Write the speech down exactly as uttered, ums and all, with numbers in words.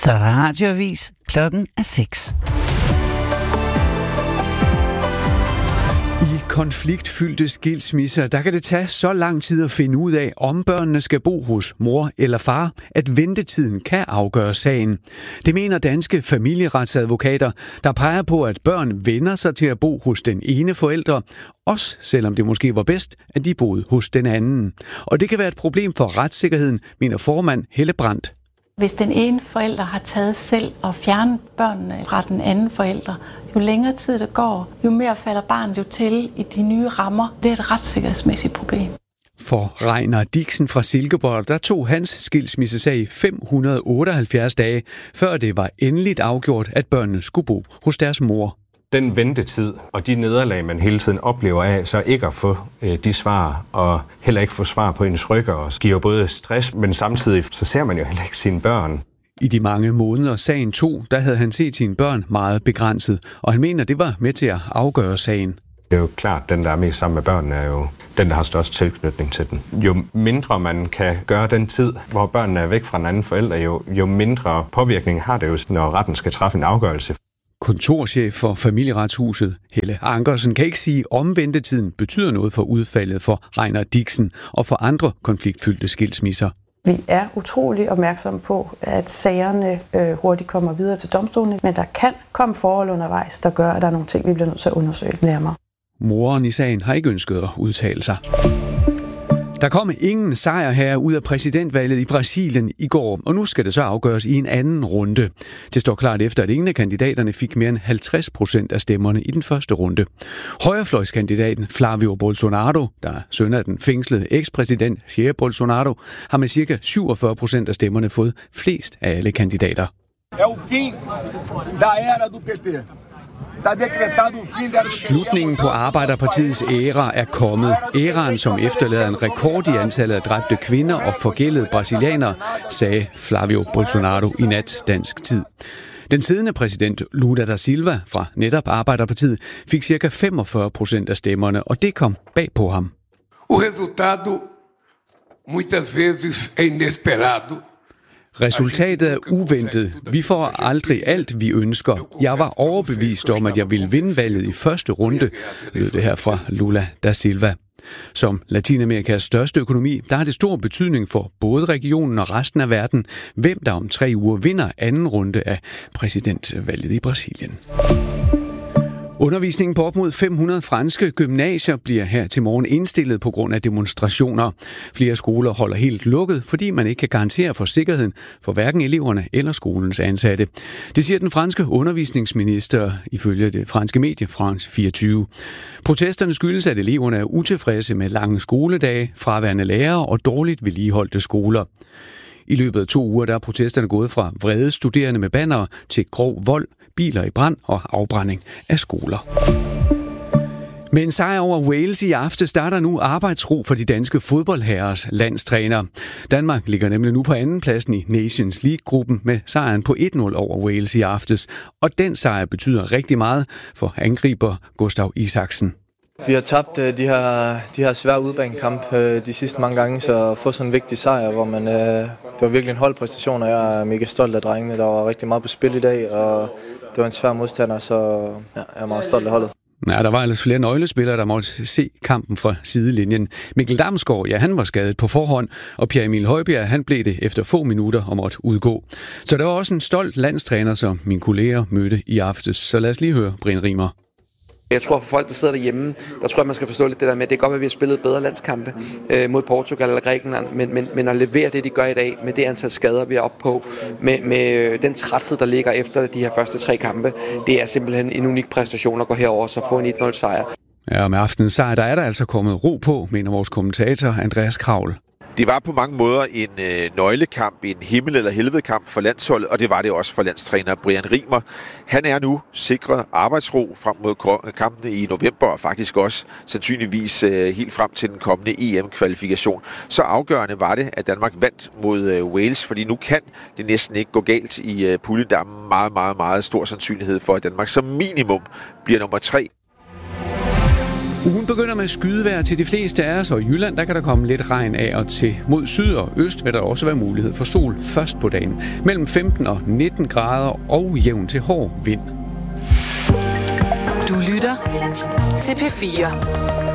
Så er der radioavis. Klokken er seks. I konfliktfyldte skilsmisser, der kan det tage så lang tid at finde ud af, om børnene skal bo hos mor eller far, at ventetiden kan afgøre sagen. Det mener danske familieretsadvokater, der peger på, at børn vender sig til at bo hos den ene forælder, også selvom det måske var bedst, at de boede hos den anden. Og det kan være et problem for retssikkerheden, mener formand Helle Brandt. Hvis den ene forælder har taget selv og fjernet børnene fra den anden forælder, jo længere tid det går, jo mere falder barnet jo til i de nye rammer. Det er et retssikkerhedsmæssigt problem. For Reiner Dixen fra Silkeborg, der tog hans skilsmissesag fem hundrede otteoghalvfjerds dage, før det var endeligt afgjort, at børnene skulle bo hos deres mor. Den ventetid og de nederlag, man hele tiden oplever af, så ikke at få øh, de svar, og heller ikke få svar på ens rykker, og giver både stress, men samtidig så ser man jo heller ikke sine børn. I de mange måneder sagen tog, der havde han set sine børn meget begrænset, og han mener, det var med til at afgøre sagen. Det er jo klart, at den, der er mest sammen med børnene, er jo den, der har størst tilknytning til den. Jo mindre man kan gøre den tid, hvor børnene er væk fra en anden forælder, jo, jo mindre påvirkning har det jo, når retten skal træffe en afgørelse. Kontorchef for Familieretshuset, Helle Ankersen, kan ikke sige, om ventetiden betyder noget for udfaldet for Reiner Dixen og for andre konfliktfyldte skilsmisser. Vi er utrolig opmærksomme på, at sagerne øh, hurtigt kommer videre til domstolene, men der kan komme forhold undervejs, der gør, at der er nogle ting, vi bliver nødt til at undersøge nærmere. Moren i sagen har ikke ønsket at udtale sig. Der kom ingen sejr her ud af præsidentvalget i Brasilien i går, og nu skal det så afgøres i en anden runde. Det står klart efter, at ingen af kandidaterne fik mere end halvtreds procent af stemmerne i den første runde. Højrefløjskandidaten Flavio Bolsonaro, der er søn af den fængslede ekspræsident Jair Bolsonaro, har med ca. syvogfyrre procent af stemmerne fået flest af alle kandidater. Slutningen på Arbejderpartiets æra er kommet. Æraen, som efterlader en rekord i antallet af dræbte kvinder og forgældede brasilianere, sagde Flavio Bolsonaro i nat dansk tid. Den siddende præsident Lula da Silva fra netop Arbejderpartiet fik ca. femogfyrre procent af stemmerne, og det kom bag på ham. O resultado muitas vezes é inesperado. Resultatet er uventet. Vi får aldrig alt, vi ønsker. Jeg var overbevist om, at jeg ville vinde valget i første runde, lød det her fra Lula da Silva. Som Latinamerikas største økonomi, der har det stor betydning for både regionen og resten af verden, hvem der om tre uger vinder anden runde af præsidentvalget i Brasilien. Undervisningen på op mod fem hundrede franske gymnasier bliver her til morgen indstillet på grund af demonstrationer. Flere skoler holder helt lukket, fordi man ikke kan garantere for sikkerheden for hverken eleverne eller skolens ansatte. Det siger den franske undervisningsminister ifølge det franske medie France fireogtyve. Protesterne skyldes, at eleverne er utilfredse med lange skoledage, fraværende lærere og dårligt vedligeholdte skoler. I løbet af to uger der er protesterne gået fra vrede studerende med bannere til grov vold, biler i brand og afbrænding af skoler. Med en sejr over Wales i aften starter nu arbejdsro for de danske fodboldherres landstræner. Danmark ligger nemlig nu på andenpladsen i Nations League-gruppen med sejren på et nul over Wales i aftes. Og den sejr betyder rigtig meget for angriber Gustav Isaksen. Vi har tabt de her, de her svære udbanekampe de sidste mange gange, så at få sådan en vigtig sejr, hvor man, det var virkelig en holdpræstation, og jeg er mega stolt af drengene. Der var rigtig meget på spil i dag, og det var en svær modstander, så ja, jeg er meget stolt af holdet. Ja, der var ellers flere nøglespillere, der måtte se kampen fra sidelinjen. Mikkel Damsgaard, ja, han var skadet på forhånd, og Pierre Emil Højbjerg, han blev det efter få minutter og måtte udgå. Så der var også en stolt landstræner, som mine kolleger mødte i aftes. Så lad os lige høre Brian Rimer. Jeg tror for folk, der sidder derhjemme, der tror jeg, man skal forstå lidt det der med, at det er godt, at vi har spillet bedre landskampe øh, mod Portugal eller Grækenland, men, men, men at levere det, de gør i dag, med det antal skader, vi er oppe på, med, med den træthed, der ligger efter de her første tre kampe, det er simpelthen en unik præstation at gå herover og så få en et nul sejr. Ja, med aftenens sejr, der er der altså kommet ro på, mener vores kommentator Andreas Kravl. Det var på mange måder en øh, nøglekamp, en himmel- eller helvedekamp for landsholdet, og det var det også for landstræner Brian Rimer. Han er nu sikret arbejdsro frem mod kampene i november, og faktisk også sandsynligvis øh, helt frem til den kommende E M-kvalifikation. Så afgørende var det, at Danmark vandt mod øh, Wales, fordi nu kan det næsten ikke gå galt i øh, puljen. Der er meget, meget, meget stor sandsynlighed for, at Danmark som minimum bliver nummer tre. Ugen begynder med skydevejr til de fleste af os, og i Jylland der kan der komme lidt regn af og til. Mod syd og øst vil der også være mulighed for sol først på dagen. Mellem femten og nitten grader og jævn til hård vind. Du lytter til P fire.